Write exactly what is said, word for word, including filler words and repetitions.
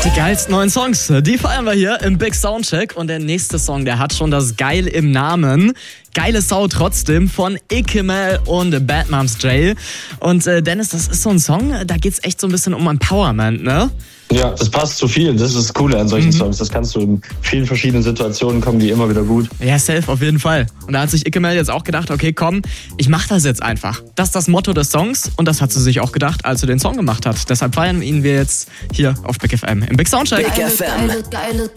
Die geilsten neuen Songs, die feiern wir hier im Big Soundcheck. Und der nächste Song, der hat schon das Geil im Namen. Geile Sau trotzdem von Ikemel und Bad Moms Jail. Und äh, Dennis, das ist so ein Song, da geht's echt so ein bisschen um Empowerment, ne? Ja, das passt zu viel. Das ist das Coole an solchen Mhm. Songs. Das kannst du in vielen verschiedenen Situationen, kommen die immer wieder gut. Ja, safe, auf jeden Fall. Und da hat sich Ikemel jetzt auch gedacht, okay, komm, ich mach das jetzt einfach. Das ist das Motto des Songs und das hat sie sich auch gedacht, als sie den Song gemacht hat. Deshalb feiern wir ihn wir jetzt hier auf Big F M im Big Soundcheck. Big F M. Geile, geile,